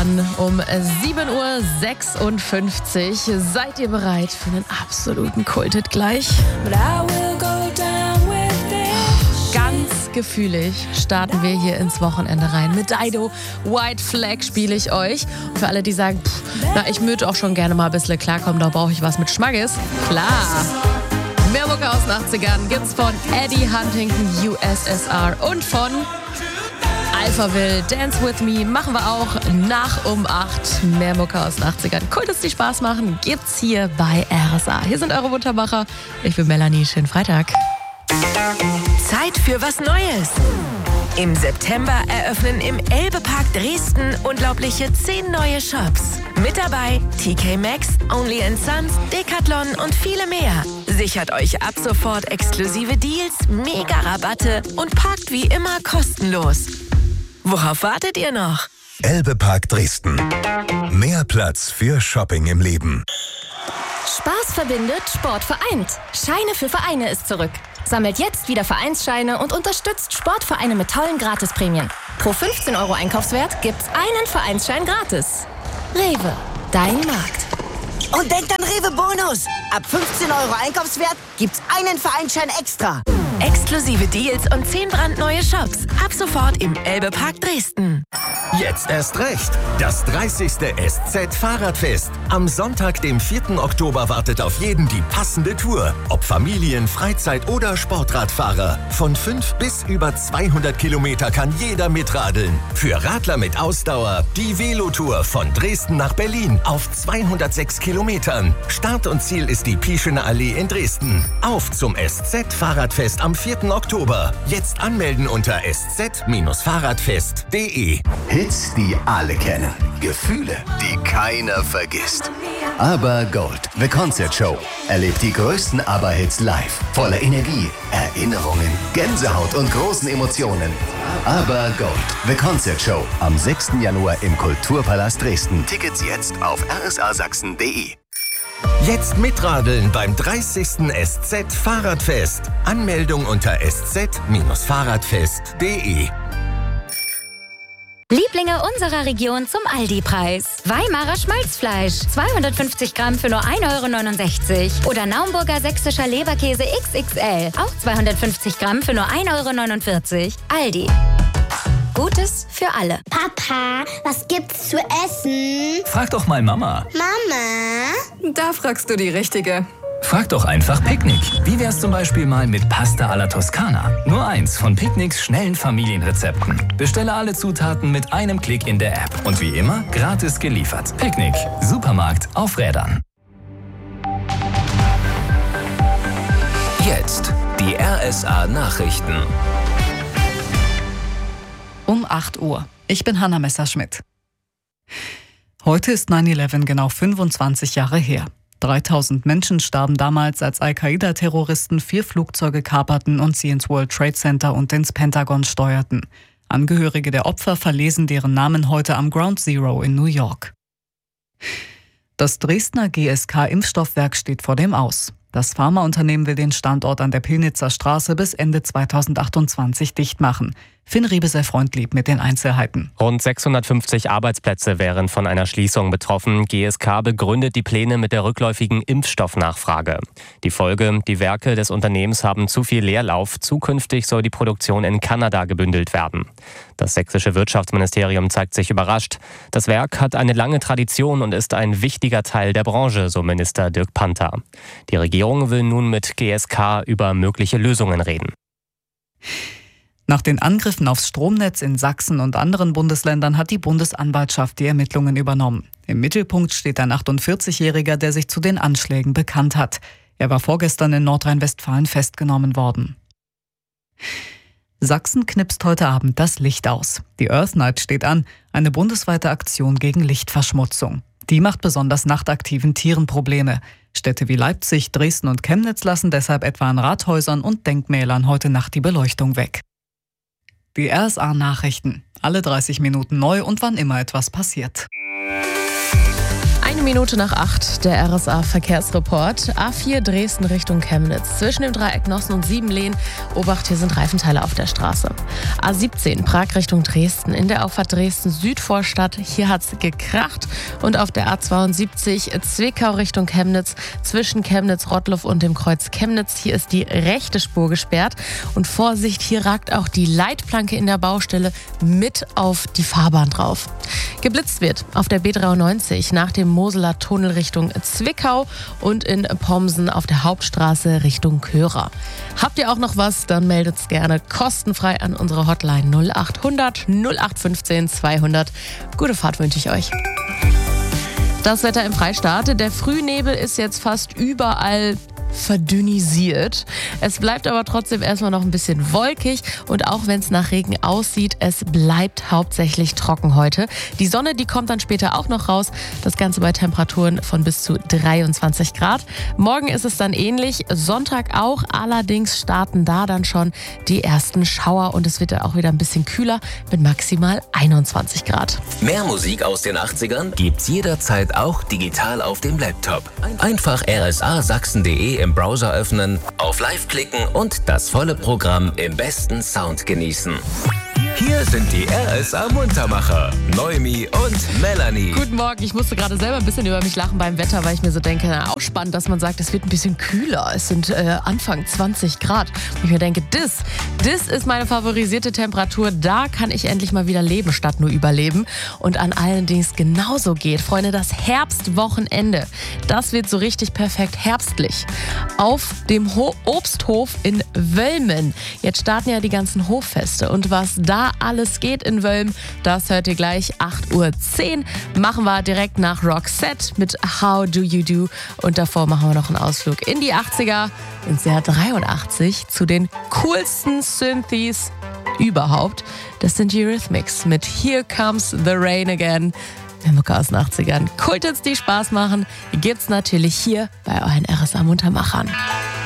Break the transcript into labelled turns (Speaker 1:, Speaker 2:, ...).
Speaker 1: an um 7:56 Uhr. Seid ihr bereit für einen absoluten Kult-Hit gleich? Ganz gefühlig starten wir hier ins Wochenende rein. Mit Dido, White Flag spiele ich euch. Und für alle, die sagen, ich würde auch schon gerne mal ein bisschen klarkommen, da brauche ich was mit Schmackes. Klar. Mehr Mucke aus den 80ern gibt's von Eddie Huntington, USSR und von Alphaville, Dance With Me machen wir auch nach um 8. Mehr Mucke aus den 80ern. Kultus, die Spaß machen, gibt's hier bei RSA. Hier sind eure Muttermacher. Ich bin Melanie. Schönen Freitag.
Speaker 2: Zeit für was Neues. Im September eröffnen im Elbe-Park Dresden unglaubliche 10 neue Shops. Mit dabei TK Maxx, Only & Sons, Decathlon und viele mehr. Sichert euch ab sofort exklusive Deals, Mega-Rabatte und parkt wie immer kostenlos. Worauf wartet ihr noch?
Speaker 3: Elbe-Park Dresden. Mehr Platz für Shopping im Leben.
Speaker 4: Spaß verbindet, Sport vereint. Scheine für Vereine ist zurück. Sammelt jetzt wieder Vereinsscheine und unterstützt Sportvereine mit tollen Gratisprämien. Pro 15 € Einkaufswert gibt's einen Vereinsschein gratis. Rewe, dein Markt.
Speaker 5: Und denkt an Rewe Bonus. Ab 15 € Einkaufswert gibt's einen Vereinsschein extra.
Speaker 2: Exklusive Deals und 10 brandneue Shops. Ab sofort im Elbe-Park Dresden.
Speaker 6: Jetzt erst recht. Das 30. SZ-Fahrradfest. Am Sonntag, dem 4. Oktober, wartet auf jeden die passende Tour. Ob Familien-, Freizeit- oder Sportradfahrer. Von 5 bis über 200 Kilometer kann jeder mitradeln. Für Radler mit Ausdauer die Velotour von Dresden nach Berlin auf 206 Kilometern. Start und Ziel ist die Pieschener Allee in Dresden. Auf zum SZ-Fahrradfest am 4. Oktober. Jetzt anmelden unter sz-fahrradfest.de.
Speaker 7: Hits, die alle kennen. Gefühle, die keiner vergisst. Aber Gold, The Concert Show. Erlebt die größten ABBA-Hits live. Voller Energie, Erinnerungen, Gänsehaut und großen Emotionen. Aber Gold, The Concert Show. Am 6. Januar im Kulturpalast Dresden. Tickets jetzt auf rsasachsen.de.
Speaker 6: Jetzt mitradeln beim 30. SZ-Fahrradfest. Anmeldung unter sz-fahrradfest.de.
Speaker 8: Lieblinge unserer Region zum Aldi-Preis. Weimarer Schmalzfleisch, 250 Gramm für nur 1,69 € Oder Naumburger sächsischer Leberkäse XXL, auch 250 Gramm für nur 1,49 €. Aldi. Gutes für alle.
Speaker 9: Papa, was gibt's zu essen?
Speaker 10: Frag doch mal Mama.
Speaker 9: Mama?
Speaker 11: Da fragst du die Richtige.
Speaker 10: Frag doch einfach Picknick. Wie wär's zum Beispiel mal mit Pasta alla Toskana? Nur eins von Picknicks schnellen Familienrezepten. Bestelle alle Zutaten mit einem Klick in der App. Und wie immer, gratis geliefert. Picknick. Supermarkt auf Rädern.
Speaker 12: Jetzt die RSA Nachrichten.
Speaker 13: Um 8 Uhr. Ich bin Hanna Messerschmidt. Heute ist 9/11 genau 25 Jahre her. 3000 Menschen starben damals, als Al-Qaida-Terroristen 4 Flugzeuge kaperten und sie ins World Trade Center und ins Pentagon steuerten. Angehörige der Opfer verlesen deren Namen heute am Ground Zero in New York. Das Dresdner GSK-Impfstoffwerk steht vor dem Aus. Das Pharmaunternehmen will den Standort an der Pillnitzer Straße bis Ende 2028 dicht machen. Finn Riebe-Freund lieb mit den Einzelheiten.
Speaker 14: Rund 650 Arbeitsplätze wären von einer Schließung betroffen. GSK begründet die Pläne mit der rückläufigen Impfstoffnachfrage. Die Folge: Die Werke des Unternehmens haben zu viel Leerlauf. Zukünftig soll die Produktion in Kanada gebündelt werden. Das sächsische Wirtschaftsministerium zeigt sich überrascht. Das Werk hat eine lange Tradition und ist ein wichtiger Teil der Branche, so Minister Dirk Panther. Die Regierung will nun mit GSK über mögliche Lösungen reden.
Speaker 13: Nach den Angriffen aufs Stromnetz in Sachsen und anderen Bundesländern hat die Bundesanwaltschaft die Ermittlungen übernommen. Im Mittelpunkt steht ein 48-Jähriger, der sich zu den Anschlägen bekannt hat. Er war vorgestern in Nordrhein-Westfalen festgenommen worden. Sachsen knipst heute Abend das Licht aus. Die Earth Night steht an, eine bundesweite Aktion gegen Lichtverschmutzung. Die macht besonders nachtaktiven Tieren Probleme. Städte wie Leipzig, Dresden und Chemnitz lassen deshalb etwa an Rathäusern und Denkmälern heute Nacht die Beleuchtung weg. Die RSA-Nachrichten. Alle 30 Minuten neu und wann immer etwas passiert.
Speaker 1: Ein 7:01, der RSA-Verkehrsreport. A4 Dresden Richtung Chemnitz. Zwischen dem Dreieck Nossen und Siebenlehn. Obacht, hier sind Reifenteile auf der Straße. A17 Prag Richtung Dresden. In der Auffahrt Dresden-Südvorstadt. Hier hat's gekracht. Und auf der A72 Zwickau Richtung Chemnitz. Zwischen Chemnitz-Rottloff und dem Kreuz Chemnitz. Hier ist die rechte Spur gesperrt. Und Vorsicht, hier ragt auch die Leitplanke in der Baustelle mit auf die Fahrbahn drauf. Geblitzt wird auf der B93 nach dem Moseler Tunnel Richtung Zwickau und in Pomsen auf der Hauptstraße Richtung Körer. Habt ihr auch noch was, dann meldet's gerne kostenfrei an unsere Hotline 0800 0815 200. Gute Fahrt wünsche ich euch. Das Wetter im Freistaat. Der Frühnebel ist jetzt fast überall verdünnisiert. Es bleibt aber trotzdem erstmal noch ein bisschen wolkig und auch wenn es nach Regen aussieht, es bleibt hauptsächlich trocken heute. Die Sonne, die kommt dann später auch noch raus. Das Ganze bei Temperaturen von bis zu 23 Grad. Morgen ist es dann ähnlich, Sonntag auch. Allerdings starten da dann schon die ersten Schauer und es wird dann auch wieder ein bisschen kühler mit maximal 21 Grad.
Speaker 12: Mehr Musik aus den 80ern gibt's jederzeit auch digital auf dem Laptop. Einfach rsasachsen.de im Browser öffnen, auf Live klicken und das volle Programm im besten Sound genießen. Hier sind die RSA Muntermacher, Noemi und Melanie.
Speaker 1: Guten Morgen, ich musste gerade selber ein bisschen über mich lachen beim Wetter, weil ich mir so denke, auch spannend, dass man sagt, es wird ein bisschen kühler. Es sind Anfang 20 Grad. Und ich mir denke, das ist meine favorisierte Temperatur. Da kann ich endlich mal wieder leben, statt nur überleben. Und an allen Dingen es genauso geht. Freunde, das Herbstwochenende, das wird so richtig perfekt herbstlich. Auf dem Obsthof in Wölmen. Jetzt starten ja die ganzen Hoffeste. Und was da alles geht in Wölmen, das hört ihr gleich 8:10 Uhr. Machen wir direkt nach Roxette mit How Do You Do und davor machen wir noch einen Ausflug in die 80er, ins Jahr 83 zu den coolsten Synthes überhaupt. Das sind die Eurythmics mit Here Comes the Rain Again. Wir Mucke aus den 80ern. Kulthits, die Spaß machen, gibt's natürlich hier bei euren RSA Muntermachern.